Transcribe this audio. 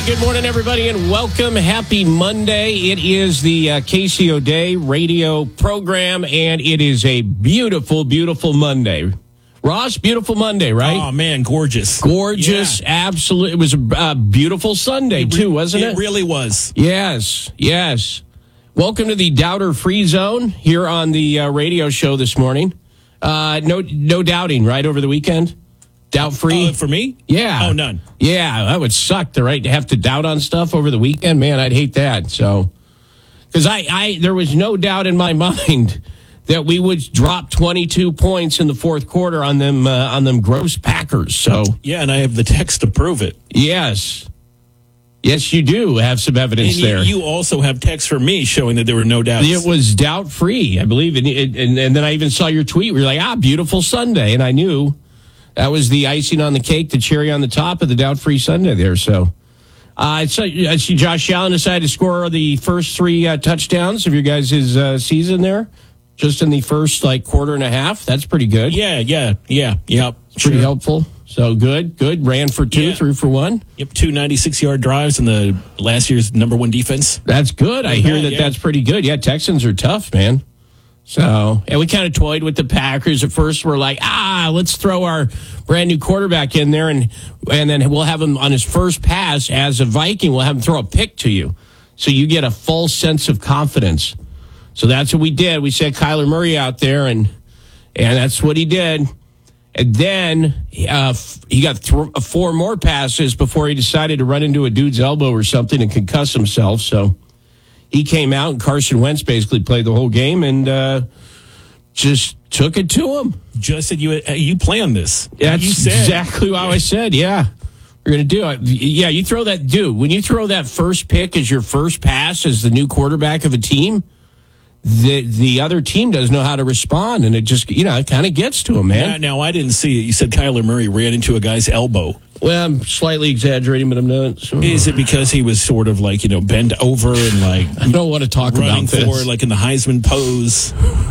right, good morning, everybody, and welcome. Happy Monday. It is the Casey O'Day radio program, and it is a beautiful, beautiful Monday. Ross, beautiful Monday, right? Oh, man, gorgeous. Gorgeous, Yeah. absolutely. It was a beautiful Sunday, too, wasn't it? It really was. Yes, yes. Welcome to the Doubter Free Zone here on the radio show this morning. No doubting, right, over the weekend? Doubt free? For me? Yeah. Oh, none. Yeah, that would suck to have to doubt on stuff over the weekend. Man, I'd hate that. So, because there was no doubt in my mind that we would drop 22 points in the fourth quarter on them gross Packers. So, Yeah, and I have the text to prove it. yes, you do have some evidence And there. you also have text from me showing that there were no doubts. It was doubt free, I believe, and then I even saw your tweet where you're like, beautiful Sunday, and I knew that was the icing on the cake, the cherry on the top of the doubt free Sunday there. So, I see Josh Allen decided to score the first three touchdowns of your guys' season there, just in the first quarter and a half. That's pretty good. Yeah. Pretty helpful. So good. Ran for two, Yeah. threw for one. Yep, 2 96-yard drives in the last year's number one defense. That's good. I hear that Yeah. that's pretty good. Yeah, Texans are tough, man. So, and we kind of toyed with the Packers at first. We're like, let's throw our brand new quarterback in there, and then we'll have him on his first pass as a Viking. We'll have him throw a pick to you, so you get a false sense of confidence. So that's what we did. We set Kyler Murray out there, and that's what he did. And then he got 4 more passes before he decided to run into a dude's elbow or something and concuss himself. So he came out, and Carson Wentz basically played the whole game and just took it to him. Just said you planned this. That's you said. exactly what I said. Yeah, we're going to do it. Yeah, you throw that, dude. When you throw that first pick as your first pass as the new quarterback of a team, the other team doesn't know how to respond, and it just it kind of gets to him, man. Now, I didn't see it. You said Kyler Murray ran into a guy's elbow. Well, I'm slightly exaggerating, but I'm not. So. Is it because he was sort of bent over and I don't want to talk running about this. for in the Heisman pose?